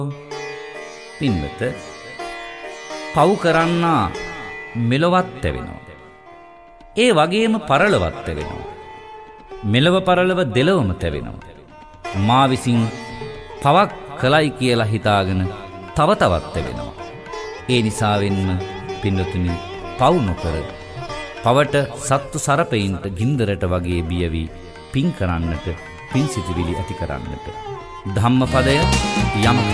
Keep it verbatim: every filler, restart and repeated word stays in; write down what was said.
පින්වත පව් කරන්නා මෙලොවත් තැවෙනවා. ඒ වගේම පරලොවත් තැවෙනවා. මෙලව පරලව දෙලොවම තැවෙනවා. මා විසින් පවක් කළයි කියලා හිතාගෙන තව තවත් තැවෙනවා. ඒ නිසාවෙන්ම පින්වතුනි පව් නොකර පවට සත්තු සරපයින්ට ගින්දරට වගේ බිය වී පින් කරන්නට, පින් සිතිවිලි ඇති කරන්නට ධම්මපදය යම